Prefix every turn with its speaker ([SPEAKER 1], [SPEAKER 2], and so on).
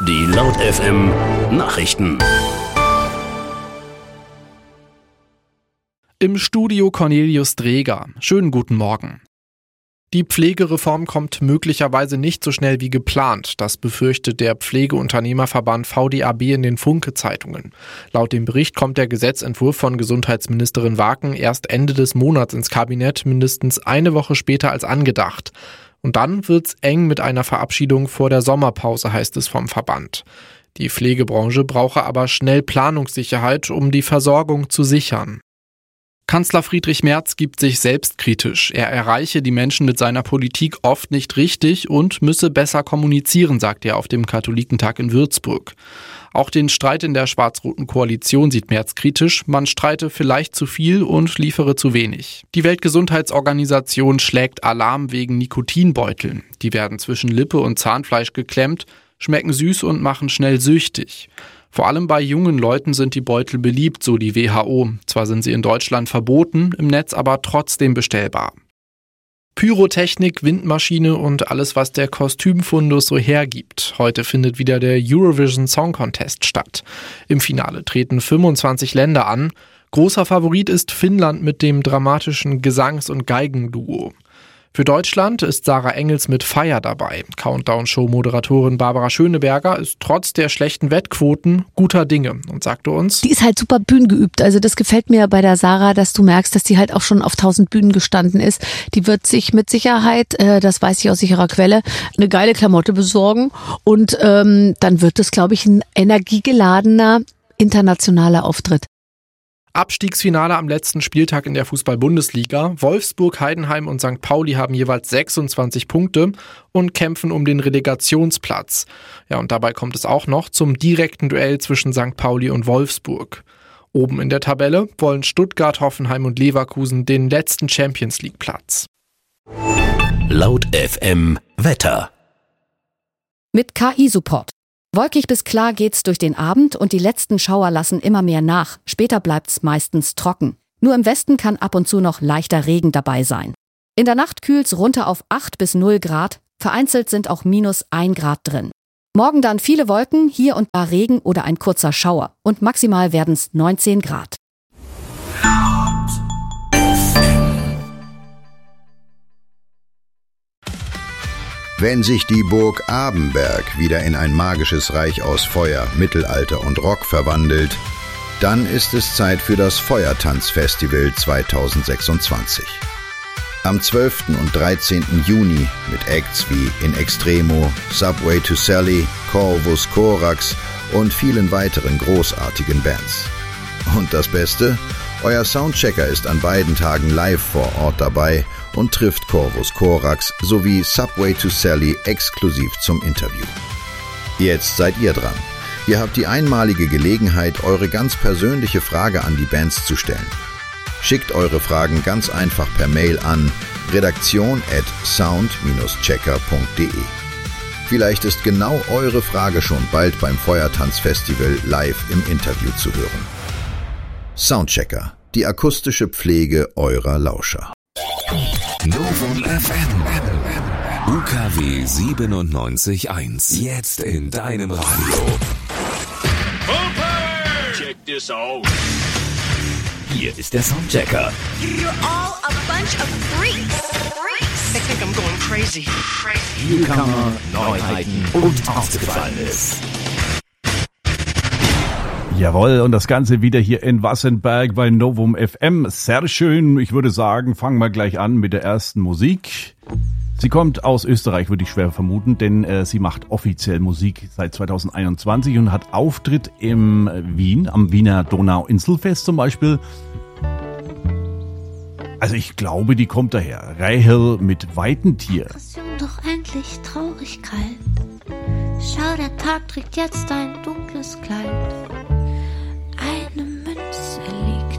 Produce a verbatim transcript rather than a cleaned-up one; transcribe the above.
[SPEAKER 1] Die Laut F M Nachrichten.
[SPEAKER 2] Im Studio Cornelius Dreger. Schönen guten Morgen. Die Pflegereform kommt möglicherweise nicht so schnell wie geplant. Das befürchtet der Pflegeunternehmerverband V D A B in den Funke-Zeitungen. Laut dem Bericht kommt der Gesetzentwurf von Gesundheitsministerin Waken erst Ende des Monats ins Kabinett, mindestens eine Woche später als angedacht. Und dann wird's eng mit einer Verabschiedung vor der Sommerpause, heißt es vom Verband. Die Pflegebranche brauche aber schnell Planungssicherheit, um die Versorgung zu sichern. Kanzler Friedrich Merz gibt sich selbstkritisch. Er erreiche die Menschen mit seiner Politik oft nicht richtig und müsse besser kommunizieren, sagt er auf dem Katholikentag in Würzburg. Auch den Streit in der schwarz-roten Koalition sieht Merz kritisch. Man streite vielleicht zu viel und liefere zu wenig. Die Weltgesundheitsorganisation schlägt Alarm wegen Nikotinbeuteln. Die werden zwischen Lippe und Zahnfleisch geklemmt, schmecken süß und machen schnell süchtig. Vor allem bei jungen Leuten sind die Beutel beliebt, so die W H O. Zwar sind sie in Deutschland verboten, im Netz aber trotzdem bestellbar. Pyrotechnik, Windmaschine und alles, was der Kostümfundus so hergibt. Heute findet wieder der Eurovision Song Contest statt. Im Finale treten fünfundzwanzig Länder an. Großer Favorit ist Finnland mit dem dramatischen Gesangs- und Geigenduo. Für Deutschland ist Sarah Engels mit Feier dabei. Countdown-Show-Moderatorin Barbara Schöneberger ist trotz der schlechten Wettquoten guter Dinge und sagte uns:
[SPEAKER 3] Die ist halt super bühnengeübt. Also das gefällt mir bei der Sarah, dass du merkst, dass die halt auch schon auf tausend Bühnen gestanden ist. Die wird sich mit Sicherheit, äh, das weiß ich aus sicherer Quelle, eine geile Klamotte besorgen. Und ähm, dann wird es, glaube ich, ein energiegeladener internationaler Auftritt.
[SPEAKER 2] Abstiegsfinale am letzten Spieltag in der Fußball-Bundesliga. Wolfsburg, Heidenheim und Sankt Pauli haben jeweils sechsundzwanzig Punkte und kämpfen um den Relegationsplatz. Ja, und dabei kommt es auch noch zum direkten Duell zwischen Sankt Pauli und Wolfsburg. Oben in der Tabelle wollen Stuttgart, Hoffenheim und Leverkusen den letzten Champions-League-Platz.
[SPEAKER 1] Laut F M Wetter.
[SPEAKER 4] Mit K I-Support. Wolkig bis klar geht's durch den Abend und die letzten Schauer lassen immer mehr nach. Später bleibt's meistens trocken. Nur im Westen kann ab und zu noch leichter Regen dabei sein. In der Nacht kühlt's runter auf acht bis null Grad. Vereinzelt sind auch minus ein Grad drin. Morgen dann viele Wolken, hier und da Regen oder ein kurzer Schauer. Und maximal werden's neunzehn Grad.
[SPEAKER 5] Wenn sich die Burg Abenberg wieder in ein magisches Reich aus Feuer, Mittelalter und Rock verwandelt, dann ist es Zeit für das Feuertanzfestival zweitausendsechsundzwanzig. Am zwölften und dreizehnten Juni mit Acts wie In Extremo, Subway to Sally, Corvus Corax und vielen weiteren großartigen Bands. Und das Beste? Euer Soundchecker ist an beiden Tagen live vor Ort dabei und trifft Corvus Corax sowie Subway to Sally exklusiv zum Interview. Jetzt seid ihr dran. Ihr habt die einmalige Gelegenheit, eure ganz persönliche Frage an die Bands zu stellen. Schickt eure Fragen ganz einfach per Mail an redaktion at sound dash checker punkt de. Vielleicht ist genau eure Frage schon bald beim Feuertanzfestival live im Interview zu hören. Soundchecker, die akustische Pflege eurer Lauscher.
[SPEAKER 6] Novum F M. U K W siebenundneunzig Komma eins. Jetzt in deinem Radio.
[SPEAKER 7] Check this out.
[SPEAKER 1] Hier ist der Soundchecker.
[SPEAKER 8] You're all a bunch of freaks. Freaks.
[SPEAKER 7] I think I'm going crazy. Crazy.
[SPEAKER 1] Newcomer, Neuheiten und Aufgefallenes.
[SPEAKER 9] Jawohl, und das Ganze wieder hier in Wassenberg bei Novum F M. Sehr schön. Ich würde sagen, fangen wir gleich an mit der ersten Musik. Sie kommt aus Österreich, würde ich schwer vermuten, denn äh, sie macht offiziell Musik seit zweitausendeinundzwanzig und hat Auftritt im Wien, am Wiener Donauinselfest zum Beispiel. Also ich glaube, die kommt daher. Rahel mit Weidentier.
[SPEAKER 10] Kostüm doch endlich Traurigkeit. Schau, der Tag trägt jetzt ein dunkles Kleid.